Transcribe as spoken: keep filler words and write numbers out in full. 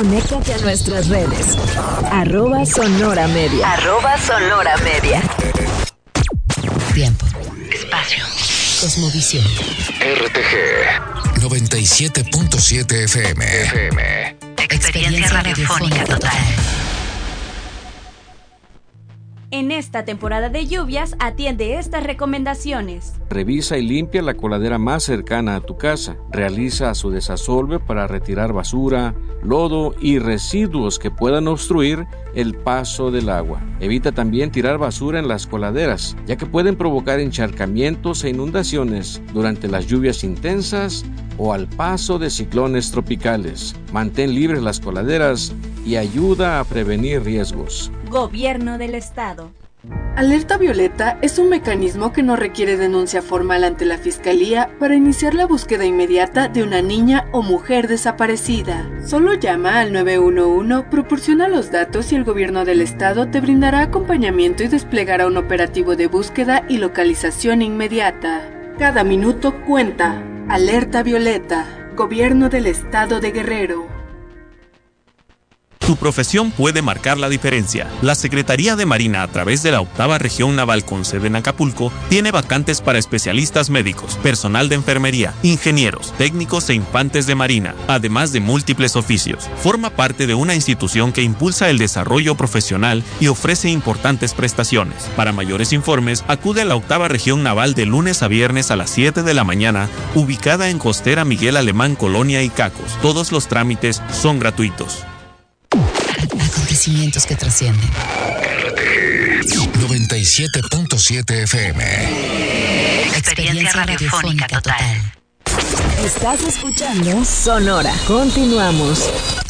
Conéctate a nuestras redes. Arroba Sonora Media. Arroba Sonora Media. Tiempo. Espacio. Cosmovisión. R T G noventa y siete punto siete F M. F M. Experiencia radiofónica total. En esta temporada de lluvias, atiende estas recomendaciones. Revisa y limpia la coladera más cercana a tu casa. Realiza su desasolve para retirar basura, lodo y residuos que puedan obstruir el paso del agua. Evita también tirar basura en las coladeras, ya que pueden provocar encharcamientos e inundaciones durante las lluvias intensas o al paso de ciclones tropicales. Mantén libres las coladeras y ayuda a prevenir riesgos. Gobierno del Estado. Alerta Violeta es un mecanismo que no requiere denuncia formal ante la Fiscalía para iniciar la búsqueda inmediata de una niña o mujer desaparecida. Solo llama al nueve uno uno, proporciona los datos y el Gobierno del Estado te brindará acompañamiento y desplegará un operativo de búsqueda y localización inmediata. Cada minuto cuenta. Alerta Violeta. Gobierno del Estado de Guerrero. Tu profesión puede marcar la diferencia. La Secretaría de Marina, a través de la octava región naval con sede en Acapulco, tiene vacantes para especialistas médicos, personal de enfermería, ingenieros, técnicos e infantes de marina, además de múltiples oficios. Forma parte de una institución que impulsa el desarrollo profesional y ofrece importantes prestaciones. Para mayores informes, acude a la octava región naval de lunes a viernes a las siete de la mañana, ubicada en Costera Miguel Alemán, Colonia Icacos. Todos los trámites son gratuitos. Acontecimientos que trascienden. R T G noventa y siete punto siete F M. Experiencia radiofónica total. Estás escuchando Sonora. Continuamos.